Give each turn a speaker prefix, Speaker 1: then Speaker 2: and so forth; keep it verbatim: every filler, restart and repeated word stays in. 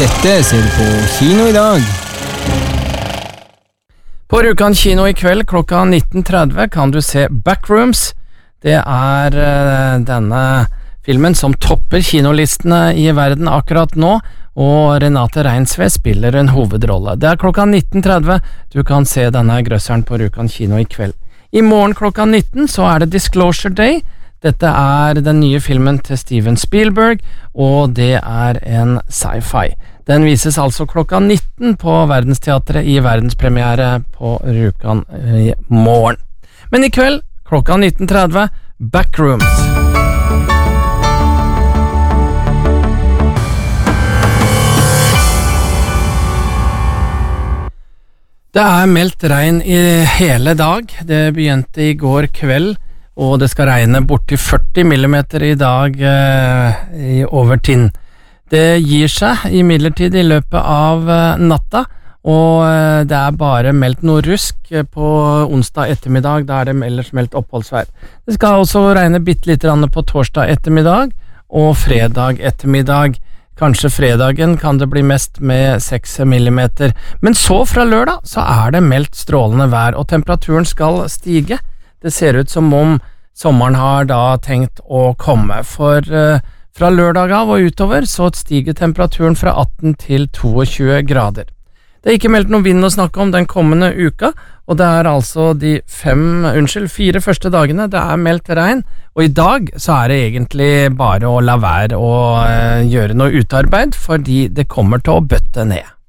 Speaker 1: Dette ser du på kino i dag.
Speaker 2: På Rjukan kino i kveld klokka nitten tretti kan du se Backrooms. Det er uh, denne filmen som topper kinolistene i verden akkurat nå, og Renate Reinsve spiller en hovedrolle. Det er klokka nitten tretti. Du kan se denne grøsseren på Rjukan kino i kveld. I morgen klokka nitten så er det Disclosure Day. Dette er den nye filmen til Steven Spielberg, og det er en sci-fi. Den vises altså klokka nitten på Verdensteatret i verdenspremiere på Rjukan i morgen. Men i kveld, klokka nitten tretti, Backrooms. Det er meldt regn i hele dag. Det begynte i går kveld, og det skal regne borti førti millimeter i dag eh, i over Tinn. Det gir seg imidlertid i løpet av eh, natta, og eh, det er bare meldt noe rusk på onsdag ettermiddag, da er det ellers meldt oppholdsvær. Det skal også regne bitte litt på torsdag ettermiddag og fredag ettermiddag. Kanskje fredagen kan det bli mest med seks millimeter, men så fra lørdag så er det meldt strålende vær, og temperaturen skal stige. Det ser ut som om sommeren har da tenkt å komme, for uh, fra lørdag av og utover så stiger temperaturen fra atten til tjueto grader. Det er ikke meldt noen vind å snakke om den kommende uka, og det er altså de fem, unnskyld, fire første dagene det er meldt regn, og i dag så er det egentlig bare å la være å uh, gjøre noe utarbeid, fordi det kommer til å bøtte ned.